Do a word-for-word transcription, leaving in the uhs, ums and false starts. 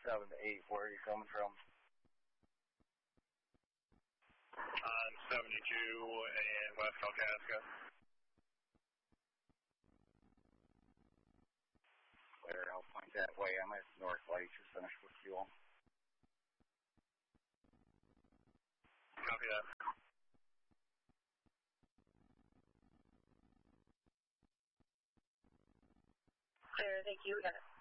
seven to eight, where are you coming from? On seventy-two in West Kalkaska. Clear, I'll point that way. I'm at North Lake, just finished with fuel. Copy that. Clear, thank you. We got